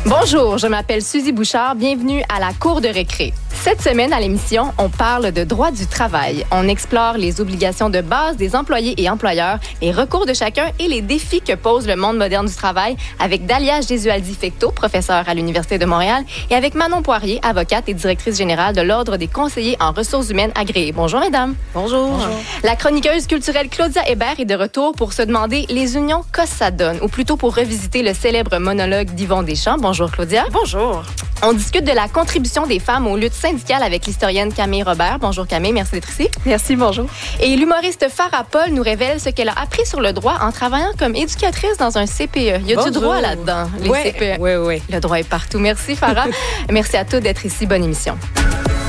Bonjour, je m'appelle Suzy Bouchard. Bienvenue à la Cour de récré. Cette semaine, à l'émission, on parle de droit du travail. On explore les obligations de base des employés et employeurs, les recours de chacun et les défis que pose le monde moderne du travail avec Dalia Gesualdi-Fecteau, professeure à l'Université de Montréal, et avec Manon Poirier, avocate et directrice générale de l'Ordre des conseillers en ressources humaines agréés. Bonjour, mesdames. Bonjour. Bonjour. La chroniqueuse culturelle Claudia Hébert est de retour pour se demander les unions qu'est-ce que ça donne, ou plutôt pour revisiter le célèbre monologue d'Yvon Deschamps. Bonjour, Claudia. Bonjour. On discute de la contribution des femmes aux luttes syndicales avec l'historienne Camille Robert. Bonjour Camille, merci d'être ici. Merci, bonjour. Et l'humoriste Farah Paul nous révèle ce qu'elle a appris sur le droit en travaillant comme éducatrice dans un CPE. Il y a du droit là-dedans, les CPE. Oui. Le droit est partout. Merci Farah. Merci à tous d'être ici. Bonne émission.